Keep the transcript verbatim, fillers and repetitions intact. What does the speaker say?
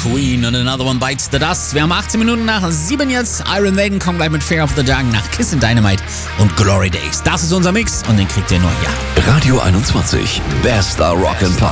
Queen und Another One Bites the Dust. Wir haben achtzehn Minuten nach sieben jetzt. Iron Maiden kommen gleich mit Fear of the Dark nach Kiss and Dynamite und Glory Days. Das ist unser Mix und den kriegt ihr nur hier. Radio einundzwanzig, bester Rock and Pop.